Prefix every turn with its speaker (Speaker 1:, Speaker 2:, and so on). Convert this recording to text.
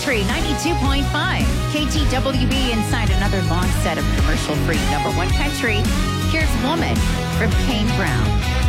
Speaker 1: Country 92.5. KTWB inside another long set of commercial-free number one country. Here's Woman from Kane Brown.